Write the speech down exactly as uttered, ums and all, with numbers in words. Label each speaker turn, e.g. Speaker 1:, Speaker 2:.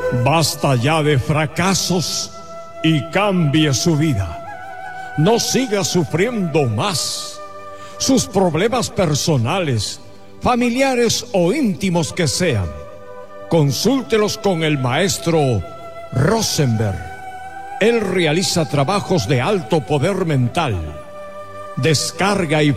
Speaker 1: Basta ya de fracasos y cambie su vida. No siga sufriendo más. Sus problemas personales, familiares o íntimos que sean, consúltelos con el maestro Rosenberg. Él realiza trabajos de alto poder mental. Descarga y